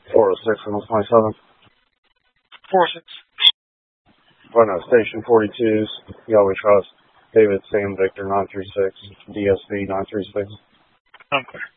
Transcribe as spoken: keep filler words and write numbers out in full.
four oh six and twenty-seven. four oh six. Oh no, Station forty-two's Yahweh Trust, David Sam Victor nine three six, D S V nine three six. Okay.